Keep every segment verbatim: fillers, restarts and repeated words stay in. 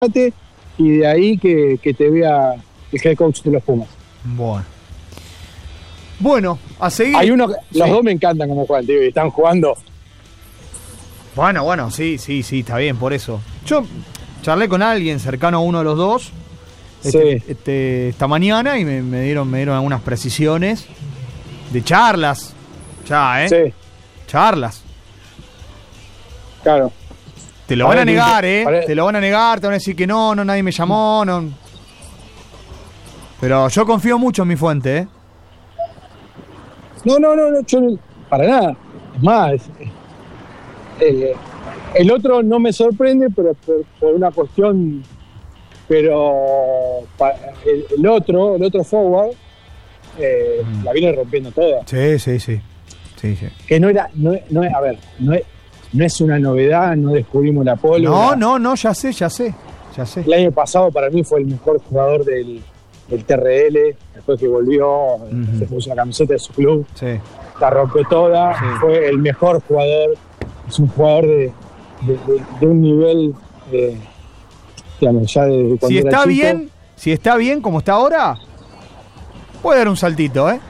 y de ahí que, que te vea el head coach de los Pumas. Bueno. Bueno, a seguir. Hay uno, los sí. dos me encantan como juegan, tío, y están jugando. Bueno, bueno, sí, sí, sí, está bien, por eso. Yo charlé con alguien cercano a uno de los dos este, Sí. este, esta mañana y me, me dieron me dieron algunas precisiones de charlas. Ya, ¿eh? Sí, Charlas. claro. Te lo van a Parece- negar, ¿eh? pare- Te lo van a negar, te van a decir que no, no, nadie me llamó, no. Pero yo confío mucho en mi fuente, ¿eh? No, no, no, no, yo no- para nada. Es más, es- eh, el otro no me sorprende, pero por, por una cuestión, pero pa- el, el otro, el otro forward, eh, Mm. la viene rompiendo toda. Sí, sí, sí. Sí, sí. Que no era, no, no, a ver, no es, no es una novedad, no descubrimos la pólvora. No, no, no, ya sé, ya sé. Ya sé. El año pasado para mí fue el mejor jugador del, del T R L, después que volvió, Ujú. se puso la camiseta de su club, Sí. la rompió toda, Sí. fue el mejor jugador, es un jugador de, de, de- de un nivel, eh, digamos, ya de cuando Si era está chico. bien, si está bien como está ahora, puede dar un saltito, ¿eh?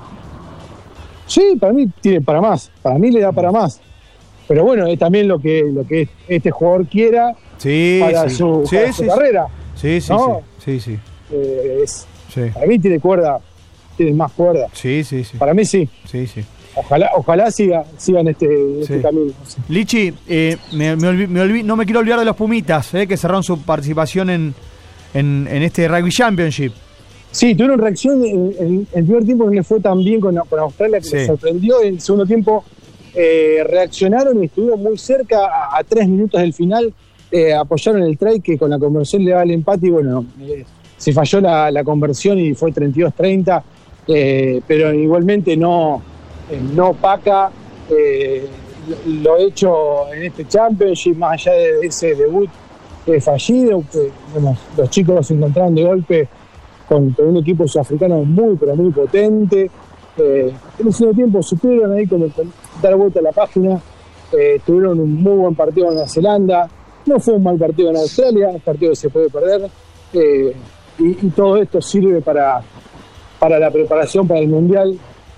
Sí, para mí tiene para más, para mí le da para más. Pero bueno, es también lo que, lo que este jugador quiera Sí, para sí. su, Sí, para sí, su sí. carrera. Sí, sí, ¿No? sí. Sí, sí. Eh, es, Sí, para mí tiene cuerda, tiene más cuerda. sí, sí. Sí, Para mí sí. sí, sí. Ojalá, ojalá siga, siga en este, en este Sí. camino. Sí. Lichi, eh, me, me olvi- me olvi- no me quiero olvidar de los Pumitas, eh, que cerraron su participación en, en, en este Rugby Championship. Sí, tuvieron reacción en, en el primer tiempo, no le fue tan bien con, con Australia, que Sí. les sorprendió. En el segundo tiempo eh, reaccionaron y estuvieron muy cerca, a, a tres minutos del final, eh, apoyaron el try que con la conversión le daba el empate y bueno, eh, se falló la, la conversión y fue treinta y dos treinta, eh, pero igualmente no, eh, no opaca eh, lo, lo hecho en este Championship, más allá de ese debut eh, fallido, que bueno, los chicos se encontraron de golpe con, con un equipo sudafricano muy, pero muy potente. Eh, en el segundo tiempo supieron ahí con, con dar vuelta a la página, eh, tuvieron un muy buen partido en Nueva Zelanda, no fue un mal partido en Australia, un partido que se puede perder, eh, y, y todo esto sirve para, para la preparación para el Mundial.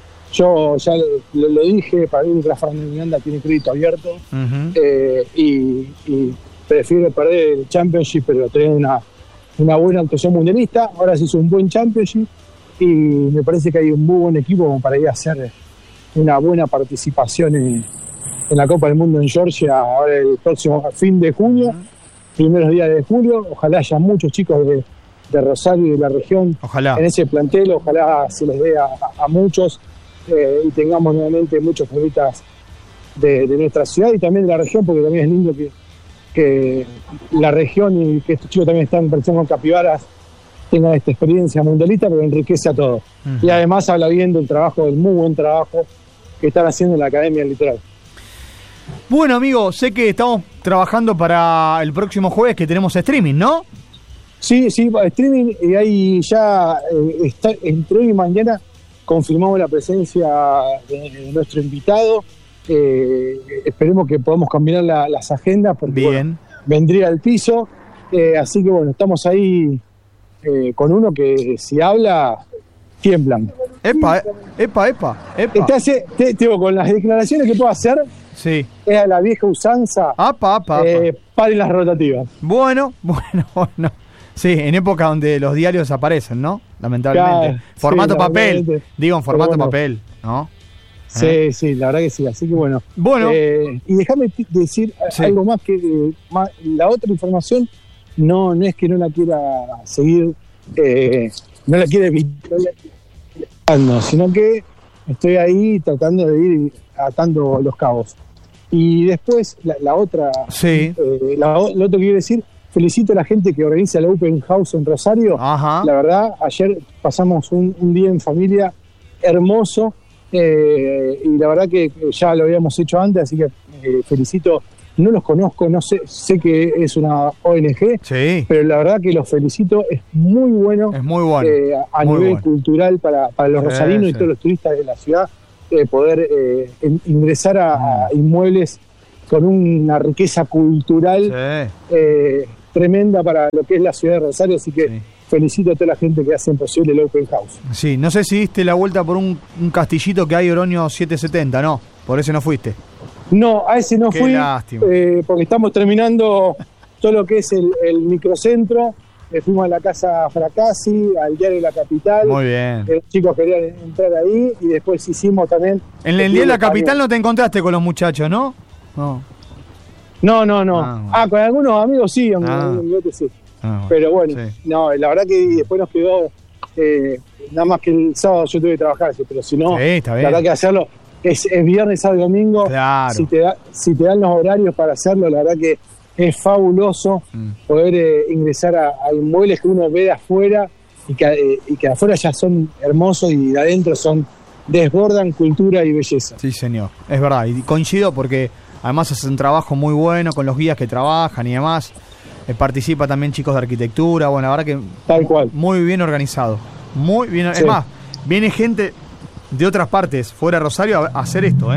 Yo ya lo, lo dije, para mí Rafael Miranda tiene crédito abierto, Ujú. eh, y, y prefiero perder el Championship, pero tener una, una buena actuación mundialista. Ahora se hizo un buen Championship y me parece que hay un muy buen equipo como para ir a hacer una buena participación en, en la Copa del Mundo en Georgia ahora el próximo fin de junio, primeros días de julio. Ojalá haya muchos chicos de, de Rosario y de la región Ojalá. en ese plantel, ojalá se les dé a, a muchos eh, y tengamos nuevamente muchos futbolistas de, de nuestra ciudad y también de la región, porque también es lindo que, que la región y que estos chicos también están en con capibaras tengan esta experiencia mundialista, pero enriquece a todos. Ujú. Y además habla bien del trabajo, del muy buen trabajo que están haciendo en la Academia del Litoral. Bueno, amigo, sé que estamos trabajando para el próximo jueves que tenemos streaming, ¿no? Sí, sí, para streaming, y ahí ya eh, está, entre hoy y mañana confirmamos la presencia de, de nuestro invitado. Eh, esperemos que podamos combinar la- las agendas porque Bien. bueno, vendría al piso. Eh, así que bueno, estamos ahí eh, con uno que si habla, tiemblan. Epa, eh, epa, epa, epa. Te hace, te- te digo, con las declaraciones que puedo hacer, Sí. es a la vieja usanza, Apa, apa, apa. eh, paren las rotativas. Bueno, bueno, bueno. Sí, en época donde los diarios desaparecen, ¿no? Lamentablemente. Claro, Formato sí, papel. lamentablemente. Digo, en formato Pero bueno. papel, ¿no? Sí, ¿Eh? sí, la verdad que sí. Así que bueno. Bueno. Eh, y déjame t- decir a- Sí. algo más que eh, más- la otra información no, no es que no la quiera seguir, eh, no la quiera evitar, sino que estoy ahí tratando de ir atando los cabos. Y después la, la otra, Sí. eh, la, o- lo otro que quiero decir, felicito a la gente que organiza la Open House en Rosario. Ajá. La verdad, ayer pasamos un, un día en familia hermoso, eh, y la verdad que ya lo habíamos hecho antes, así que eh, felicito. No los conozco, no sé, sé que es una O N G, Sí. pero la verdad que los felicito, es muy bueno, Es muy bueno. eh, a muy nivel bueno. cultural para, para los Sí, rosarinos sí. y todos los turistas de la ciudad, eh, poder eh, in- ingresar a, a inmuebles con una riqueza cultural Sí. eh, tremenda para lo que es la ciudad de Rosario, así que sí. Felicito a toda la gente que hacen posible el Open House. Sí, no sé si diste la vuelta por un, un castillito que hay Oroño setecientos setenta, ¿no? Por eso no fuiste. No, a ese no Qué fui, lástima. Eh, porque estamos terminando todo lo que es el, el microcentro. Eh, fuimos a la Casa Fracassi, al Diario de la Capital. Muy bien. Eh, los chicos querían entrar ahí y después hicimos también... En el Día de la Capital no te encontraste con los muchachos, ¿no? No. No, no, no. Ah, bueno. ah con algunos amigos sí, con ah. algunos amigos sí. Ah, bueno. Pero bueno, sí. no, la verdad que después nos quedó... Eh, nada más que el sábado yo tuve que trabajar, pero si no, sí, la verdad que hacerlo es, es viernes, sábado y domingo. Claro. Si te, da, si te dan los horarios para hacerlo, la verdad que es fabuloso mm. poder eh, ingresar a, a inmuebles que uno ve de afuera y que, eh, y que de afuera ya son hermosos y de adentro son desbordan cultura y belleza. Sí, señor, es verdad, y coincido porque además hacen un trabajo muy bueno con los guías que trabajan y demás. Eh, participa también chicos de arquitectura, bueno, la verdad que tal cual. Muy bien organizado, muy bien, sí. Es más, viene gente de otras partes, fuera de Rosario, a hacer esto, ¿eh?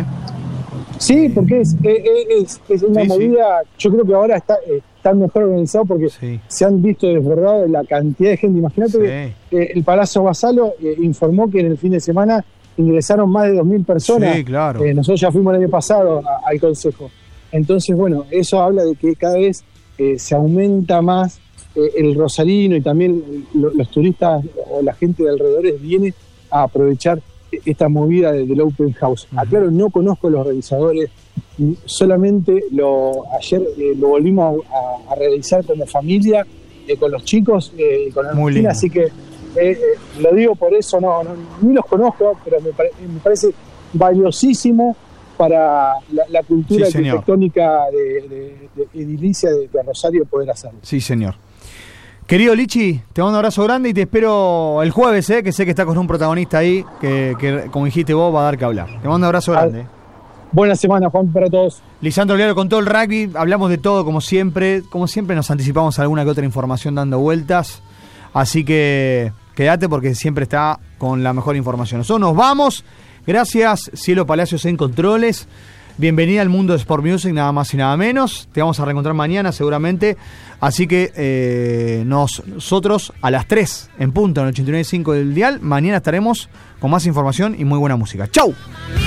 Sí, porque es, es, es una sí, movida, sí. Yo creo que ahora está, está mejor organizado porque sí. Se han visto desbordados la cantidad de gente. Imagínate sí. que eh, el Palazzo Basalo eh, informó que en el fin de semana ingresaron más de dos mil personas. Sí, clalo. Eh, nosotros ya fuimos el año pasado a, al Consejo. Entonces, bueno, eso habla de que cada vez eh, se aumenta más eh, el rosarino y también lo, los turistas o la gente de alrededores viene a aprovechar esta movida del Open House. Uh-huh. Aclaro, no conozco los realizadores, solamente lo ayer eh, lo volvimos a, a realizar como familia, eh, con los chicos, eh, con la Argentina, así que eh, eh, lo digo por eso, no, no ni los conozco, pero me, pare, me parece valiosísimo para la, la cultura sí, arquitectónica de, de, de edilicia de, de Rosario poder hacerlo. Sí, señor. Querido Lichi, te mando un abrazo grande y te espero el jueves, eh, que sé que estás con un protagonista ahí que, que, como dijiste vos, va a dar que hablar. Te mando un abrazo grande. Ah, buena semana, Juan, para todos. Lisandro Learo con todo el rugby, hablamos de todo como siempre. Como siempre nos anticipamos alguna que otra información dando vueltas. Así que quédate porque siempre está con la mejor información. Nosotros nos vamos. Gracias, Cielo Palacios en controles. Bienvenida al mundo de Sport Music, nada más y nada menos. Te vamos a reencontrar mañana seguramente. Así que eh, nos, nosotros a las tres en punto en el ochenta y nueve punto cinco del dial. Mañana estaremos con más información y muy buena música. ¡Chau!